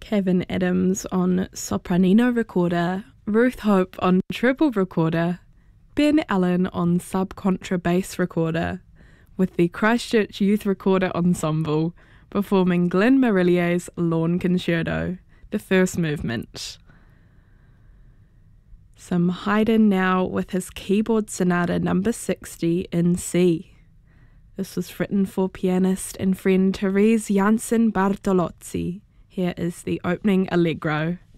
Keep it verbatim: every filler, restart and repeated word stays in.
Kevin Adams on sopranino recorder, Ruth Hope on treble recorder, Ben Allen on sub-contrabass recorder, with the Christchurch Youth Recorder Ensemble performing Glenn Marillier's Lawn Concerto, the first movement. Some Haydn now with his Keyboard Sonata number sixty in C. This was written for pianist and friend Therese Janssen Bartolozzi. Here is the opening allegro.